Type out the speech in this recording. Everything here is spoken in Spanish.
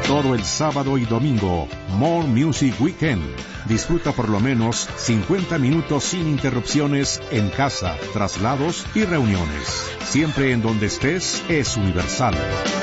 Todo el sábado y domingo, More Music Weekend. Disfruta por lo menos 50 minutos sin interrupciones en casa, traslados y reuniones. Siempre en donde estés es Universal.